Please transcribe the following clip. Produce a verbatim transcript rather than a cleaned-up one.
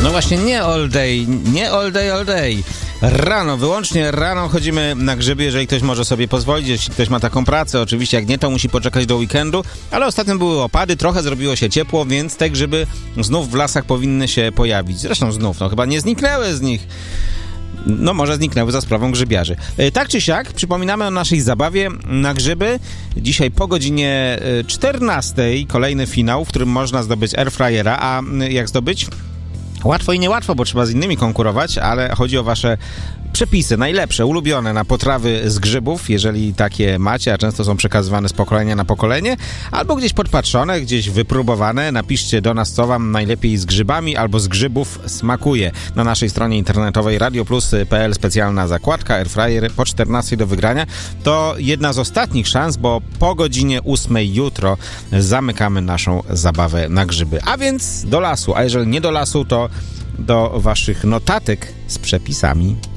No właśnie, nie all day, nie all day, all day. Rano, wyłącznie rano chodzimy na grzyby, jeżeli ktoś może sobie pozwolić, jeśli ktoś ma taką pracę. Oczywiście jak nie, to musi poczekać do weekendu, ale ostatnio były opady, trochę zrobiło się ciepło, więc te grzyby znów w lasach powinny się pojawić. Zresztą znów, no chyba nie zniknęły z nich. No może zniknęły za sprawą grzybiarzy. Tak czy siak, przypominamy o naszej zabawie na grzyby. Dzisiaj po godzinie czternastej kolejny finał, w którym można zdobyć airfryera. A jak zdobyć? Łatwo i niełatwo, bo trzeba z innymi konkurować, ale chodzi o wasze przepisy, najlepsze, ulubione na potrawy z grzybów, jeżeli takie macie, a często są przekazywane z pokolenia na pokolenie, albo gdzieś podpatrzone, gdzieś wypróbowane. Napiszcie do nas, co wam najlepiej z grzybami albo z grzybów smakuje. Na naszej stronie internetowej radioplus kropka p l specjalna zakładka airfryer po czternastej do wygrania. To jedna z ostatnich szans, bo po godzinie ósmej jutro zamykamy naszą zabawę na grzyby. A więc do lasu, a jeżeli nie do lasu, to do waszych notatek z przepisami.